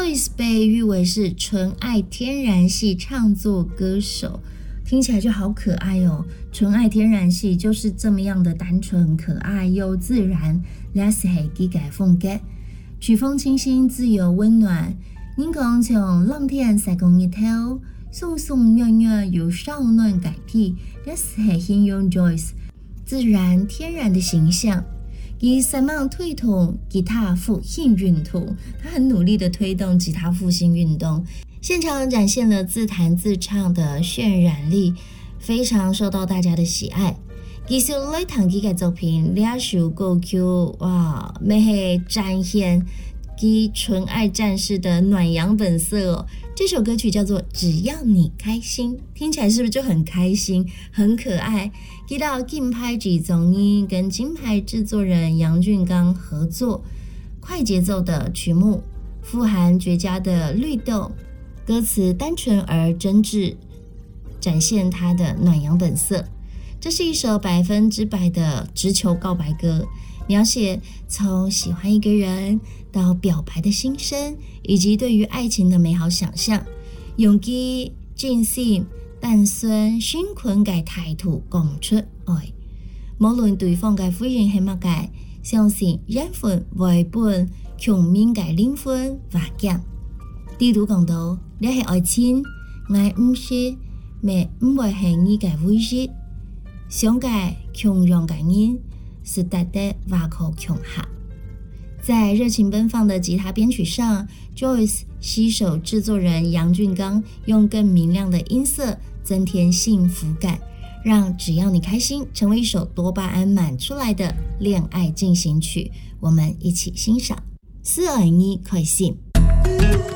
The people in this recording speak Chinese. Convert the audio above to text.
Joyce 被誉为是纯爱天然系唱作歌手，听起来就好可爱哦。纯爱天然系就是这么样的单纯可爱又自然，这是他的风格。曲风清新自由温暖，音讲从浪天晒光日头，松松软软又少嫩改皮，这是他形容 Joyce 自然天然的形象。以三棒推动吉他复兴运动，他很努力的推动吉他复兴运动，现场展现了自弹自唱的渲染力，非常受到大家的喜爱。其实来弹吉的作品，两首歌曲哇，美系展现其纯爱战士的暖阳本色哦。这首歌曲叫做《只要你开心》，听起来是不是就很开心、很可爱？提到金牌制作人跟金牌制作人杨俊刚合作，快节奏的曲目，富含绝佳的律动，歌词单纯而真挚，展现他的暖阳本色。这是一首100%的直球告白歌，描写从喜欢一个人到表白的心声，以及对于爱情的美好想象，用其真心但算辛苦的态度讲出爱。無論對方嘅回應係乜嘅，相信緣分會伴強面嘅靈魂瓦解。地圖講到，你係愛情，愛唔是，咪唔會係你嘅回憶。想嘅強讓嘅人，是得得瓦口強下。在熱情奔放的吉他編曲上 ，Joyce 攜手製作人楊俊剛，用更明亮的音色增添幸福感，讓只要你開心成為一首多巴胺滿出來的戀愛進行曲。我們一起欣賞，只要你開心。